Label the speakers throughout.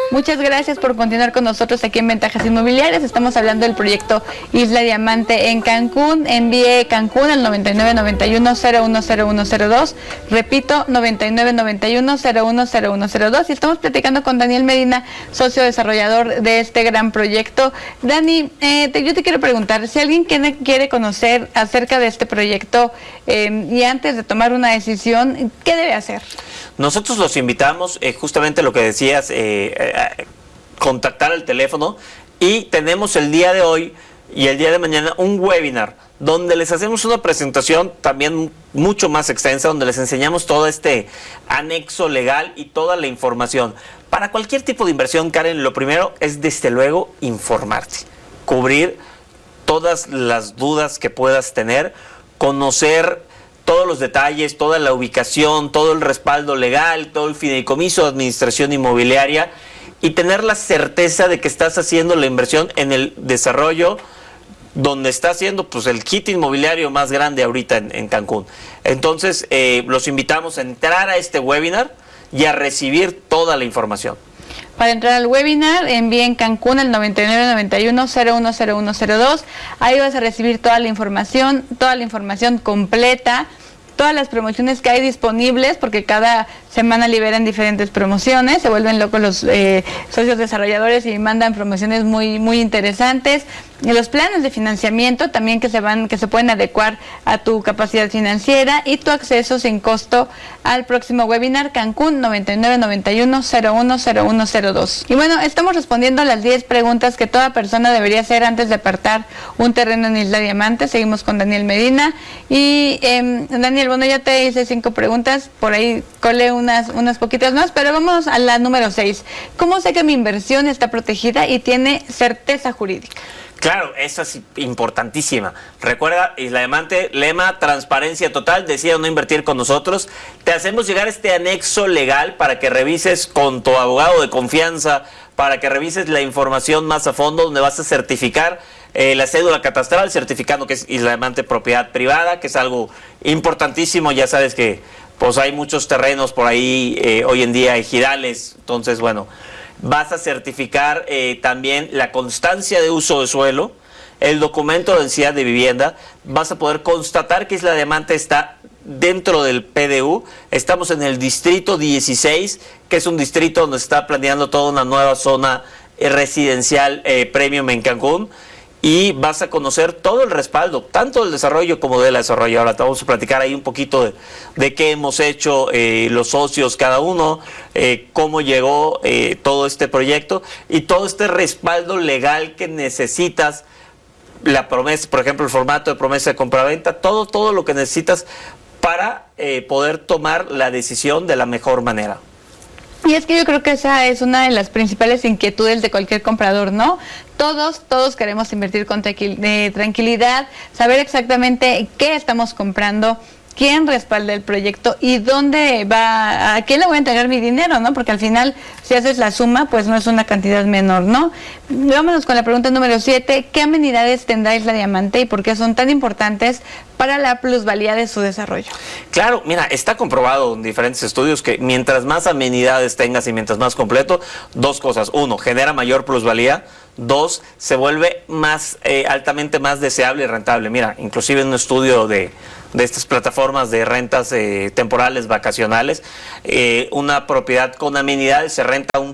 Speaker 1: Muchas gracias por continuar con nosotros aquí en Ventajas Inmobiliarias. Estamos hablando del proyecto Isla Diamante en Cancún. Envíe Cancún al 9991-010102. Repito, 9991-010102. Y estamos platicando con Daniel Medina, socio desarrollador de este gran proyecto. Dani, yo te quiero preguntar, si alguien quiere conocer acerca de este proyecto y antes de tomar una decisión, ¿qué debe hacer?
Speaker 2: Nosotros los invitamos, justamente lo que decías, contactar al teléfono, y tenemos el día de hoy y el día de mañana un webinar donde les hacemos una presentación también mucho más extensa, donde les enseñamos todo este anexo legal y toda la información. Para cualquier tipo de inversión, Karen, lo primero es desde luego informarte, cubrir todas las dudas que puedas tener, conocer todos los detalles, toda la ubicación, todo el respaldo legal, todo el fideicomiso de administración inmobiliaria, y tener la certeza de que estás haciendo la inversión en el desarrollo donde está haciendo pues el hit inmobiliario más grande ahorita en Cancún. Entonces los invitamos a entrar a este webinar y a recibir toda la información.
Speaker 1: Para entrar al webinar, envíen Cancún al 9991-010102. Ahí vas a recibir toda la información completa, todas las promociones que hay disponibles, porque cada semana liberan diferentes promociones, se vuelven locos los socios desarrolladores y mandan promociones muy interesantes. Y los planes de financiamiento también que se pueden adecuar a tu capacidad financiera, y tu acceso sin costo al próximo webinar Cancún 9991-010102. Y bueno, estamos respondiendo a las 10 preguntas que toda persona debería hacer antes de apartar un terreno en Isla Diamante. Seguimos con Daniel Medina. Y Daniel, bueno, ya te hice 5 preguntas, por ahí colé unas poquitas más, pero vamos a la número 6. ¿Cómo sé que mi inversión está protegida y tiene certeza jurídica?
Speaker 2: Claro, esa es importantísima. Recuerda, Isla Diamante, lema, transparencia total, decida no invertir con nosotros. Te hacemos llegar este anexo legal para que revises con tu abogado de confianza, para que revises la información más a fondo, donde vas a certificar la cédula catastral, certificando que es Isla Diamante propiedad privada, que es algo importantísimo. Ya sabes que pues hay muchos terrenos por ahí hoy en día, ejidales, entonces bueno, vas a certificar también la constancia de uso de suelo, el documento de densidad de vivienda, vas a poder constatar que Isla Diamante está dentro del PDU. Estamos en el distrito 16, que es un distrito donde se está planeando toda una nueva zona residencial premium en Cancún, y vas a conocer todo el respaldo, tanto del desarrollo como de la desarrolladora. Te vamos a platicar ahí un poquito de qué hemos hecho los socios cada uno, cómo llegó todo este proyecto y todo este respaldo legal que necesitas, la promesa, por ejemplo, el formato de promesa de compraventa, todo lo que necesitas para poder tomar la decisión de la mejor manera.
Speaker 1: Y es que yo creo que esa es una de las principales inquietudes de cualquier comprador, ¿no? Todos queremos invertir con tranquilidad, saber exactamente qué estamos comprando, quién respalda el proyecto y dónde va, a quién le voy a entregar mi dinero, ¿no? Porque al final, si haces la suma, pues no es una cantidad menor, ¿no? Vámonos con la pregunta número 7. ¿Qué amenidades tendrá Isla Diamante y por qué son tan importantes para la plusvalía de su desarrollo?
Speaker 2: Claro, mira, está comprobado en diferentes estudios que mientras más amenidades tengas y mientras más completo, dos cosas. Uno, genera mayor plusvalía. Dos, se vuelve más altamente más deseable y rentable. Mira, inclusive en un estudio de estas plataformas de rentas temporales, vacacionales, una propiedad con amenidades se renta un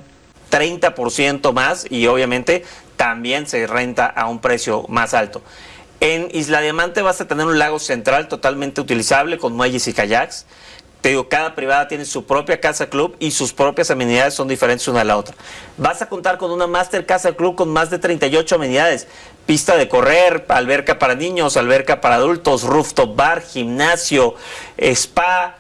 Speaker 2: 30% más, y obviamente también se renta a un precio más alto. En Isla Diamante vas a tener un lago central totalmente utilizable con muelles y kayaks. Te digo, cada privada tiene su propia casa club y sus propias amenidades son diferentes una a la otra. Vas a contar con una Master Casa Club con más de 38 amenidades. Pista de correr, alberca para niños, alberca para adultos, rooftop bar, gimnasio, spa,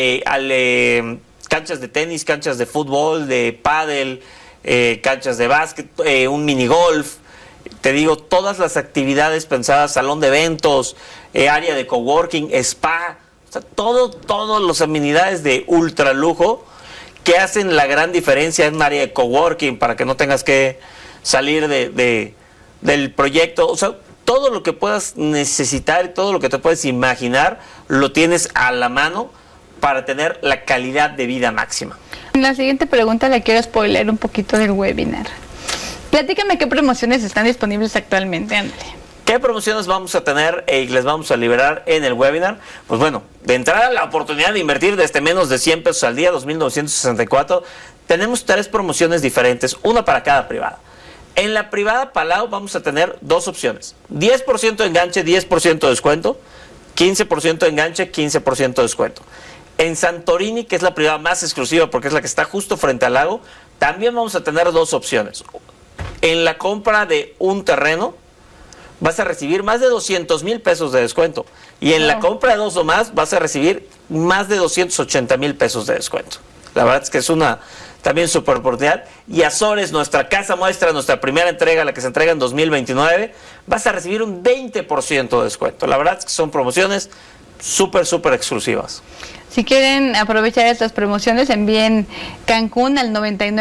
Speaker 2: canchas de tenis, canchas de fútbol, de pádel, canchas de básquet, un minigolf. Te digo, todas las actividades pensadas, salón de eventos, área de coworking, spa. O sea, todas las amenidades de ultra lujo que hacen la gran diferencia en un área de coworking para que no tengas que salir del proyecto. O sea, todo lo que puedas necesitar, todo lo que te puedes imaginar, lo tienes a la mano para tener la calidad de vida máxima.
Speaker 1: La siguiente pregunta la quiero spoiler un poquito del webinar. Platícame qué promociones están disponibles actualmente, André.
Speaker 2: ¿Qué promociones vamos a tener y les vamos a liberar en el webinar? Pues bueno, de entrada la oportunidad de invertir desde menos de 100 pesos al día, 2,964. Tenemos 3 promociones diferentes, una para cada privada. En la privada Palau vamos a tener 2 opciones. 10% de enganche, 10% de descuento. 15% de enganche, 15% de descuento. En Santorini, que es la privada más exclusiva porque es la que está justo frente al lago, también vamos a tener 2 opciones. En la compra de un terreno vas a recibir más de 200,000 pesos de descuento. Y en la compra de 2 o más vas a recibir más de 280,000 pesos de descuento. La verdad es que es una también super oportunidad. Y Azores, nuestra casa muestra, nuestra primera entrega, la que se entrega en 2029, vas a recibir un 20% de descuento. La verdad es que son promociones súper exclusivas.
Speaker 1: Si quieren aprovechar estas promociones, envíen Cancún al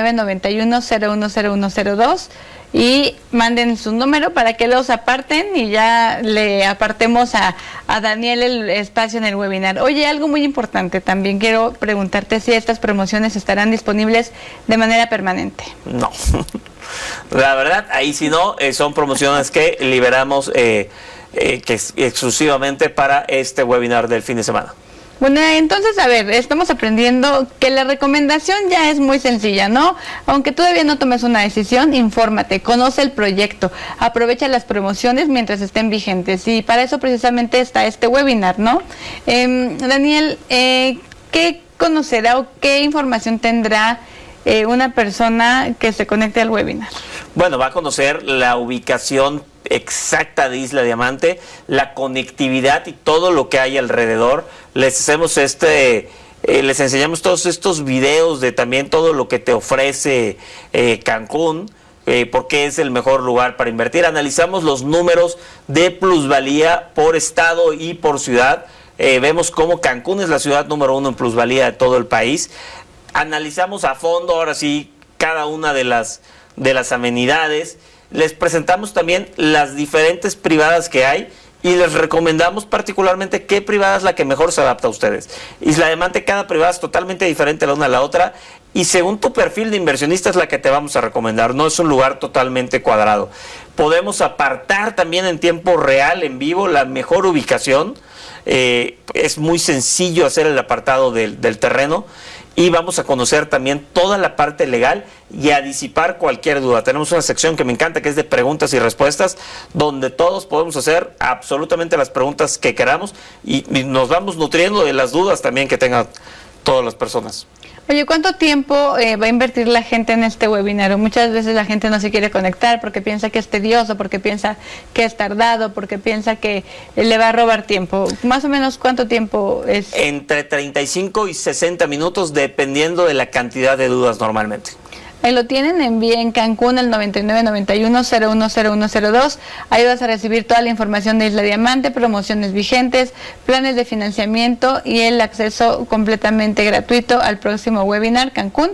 Speaker 1: 9991-010102 y manden su número para que los aparten y ya le apartemos a Daniel el espacio en el webinar. Oye, algo muy importante, también quiero preguntarte si estas promociones estarán disponibles de manera permanente.
Speaker 2: No, la verdad, ahí sí no, son promociones que liberamos exclusivamente para este webinar del fin de semana.
Speaker 1: Bueno, entonces, a ver, estamos aprendiendo que la recomendación ya es muy sencilla, ¿no? Aunque todavía no tomes una decisión, infórmate, conoce el proyecto, aprovecha las promociones mientras estén vigentes y para eso precisamente está este webinar, ¿no? Daniel, ¿qué conocerá o qué información tendrá una persona que se conecte al webinar?
Speaker 2: Bueno, va a conocer la ubicación exacta de Isla Diamante, la conectividad y todo lo que hay alrededor. Les hacemos les enseñamos todos estos videos de también todo lo que te ofrece Cancún, porque es el mejor lugar para invertir. Analizamos los números de plusvalía por estado y por ciudad. Vemos cómo Cancún es la ciudad número 1 en plusvalía de todo el país. Analizamos a fondo, ahora sí, cada una de las amenidades. Les presentamos también las diferentes privadas que hay y les recomendamos particularmente qué privada es la que mejor se adapta a ustedes. Isla Diamante, cada privada es totalmente diferente la una a la otra y según tu perfil de inversionista es la que te vamos a recomendar. No es un lugar totalmente cuadrado. Podemos apartar también en tiempo real, en vivo, la mejor ubicación. Es muy sencillo hacer el apartado del terreno. Y vamos a conocer también toda la parte legal y a disipar cualquier duda. Tenemos una sección que me encanta, que es de preguntas y respuestas, donde todos podemos hacer absolutamente las preguntas que queramos y nos vamos nutriendo de las dudas también que tengan todas las personas.
Speaker 1: Oye, ¿cuánto tiempo va a invertir la gente en este webinar? Muchas veces la gente no se quiere conectar porque piensa que es tedioso, porque piensa que es tardado, porque piensa que le va a robar tiempo. Más o menos, ¿cuánto tiempo es?
Speaker 2: Entre 35 y 60 minutos, dependiendo de la cantidad de dudas normalmente.
Speaker 1: Ahí lo tienen, envíen Cancún al 9991-010102. Ahí vas a recibir toda la información de Isla Diamante, promociones vigentes, planes de financiamiento y el acceso completamente gratuito al próximo webinar Cancún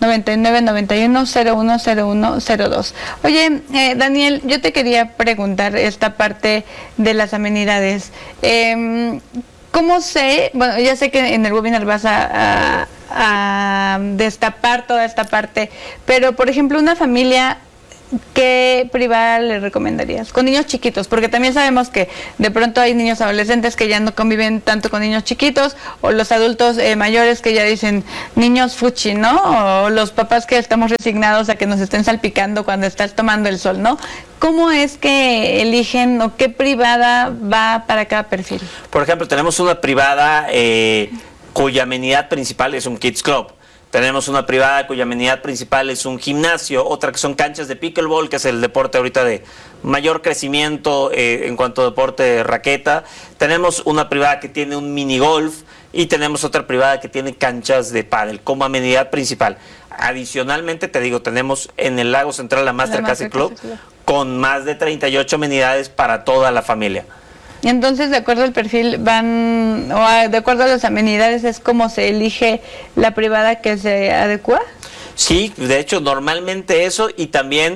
Speaker 1: 9991-010102. Oye, Daniel, yo te quería preguntar esta parte de las amenidades. ¿Cómo sé? Bueno, ya sé que en el webinar vas a destapar toda esta parte, pero por ejemplo, una familia, ¿qué privada le recomendarías? Con niños chiquitos, porque también sabemos que de pronto hay niños adolescentes que ya no conviven tanto con niños chiquitos, o los adultos mayores que ya dicen niños fuchi, ¿no? O los papás que estamos resignados a que nos estén salpicando cuando estás tomando el sol, ¿no? ¿Cómo es que eligen o qué privada va para cada perfil?
Speaker 2: Por ejemplo, tenemos una privada cuya amenidad principal es un Kids Club. Tenemos una privada cuya amenidad principal es un gimnasio, otra que son canchas de pickleball, que es el deporte ahorita de mayor crecimiento en cuanto a deporte de raqueta. Tenemos una privada que tiene un mini golf y tenemos otra privada que tiene canchas de pádel como amenidad principal. Adicionalmente, te digo, tenemos en el Lago Central la Master Castle Club con más de 38 amenidades para toda la familia.
Speaker 1: Y entonces, de acuerdo al perfil, de acuerdo a las amenidades, ¿es como se elige la privada que se adecua?
Speaker 2: Sí, de hecho, normalmente eso, y también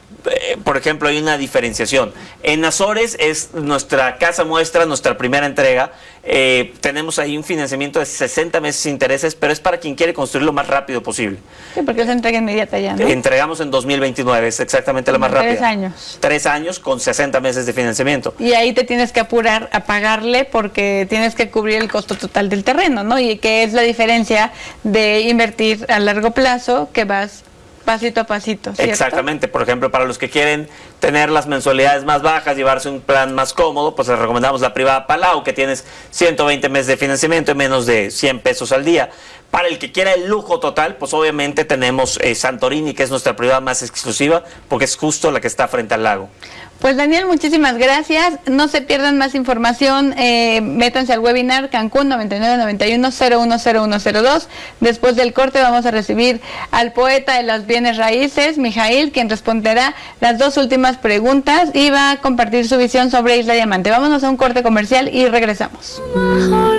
Speaker 2: por ejemplo, hay una diferenciación. En Azores es nuestra casa muestra, nuestra primera entrega. Tenemos ahí un financiamiento de 60 meses sin intereses, pero es para quien quiere construir lo más rápido posible.
Speaker 1: Sí, porque es entrega inmediata ya, ¿no?
Speaker 2: Entregamos en 2029, es exactamente la más rápida.
Speaker 1: 3 años.
Speaker 2: 3 años con 60 meses de financiamiento.
Speaker 1: Y ahí te tienes que apurar a pagarle porque tienes que cubrir el costo total del terreno, ¿no? Y que es la diferencia de invertir a largo plazo, que vas pasito a pasito, ¿cierto?
Speaker 2: Exactamente. Por ejemplo, para los que quieren tener las mensualidades más bajas, llevarse un plan más cómodo, pues les recomendamos la privada Palau, que tienes 120 meses de financiamiento y menos de 100 pesos al día. Para el que quiera el lujo total, pues obviamente tenemos Santorini, que es nuestra privada más exclusiva, porque es justo la que está frente al lago.
Speaker 1: Pues Daniel, muchísimas gracias. No se pierdan más información. Métanse al webinar Cancún 9991-010102. Después del corte vamos a recibir al poeta de las bienes raíces, Mijail, quien responderá las 2 últimas preguntas y va a compartir su visión sobre Isla Diamante. Vámonos a un corte comercial y regresamos.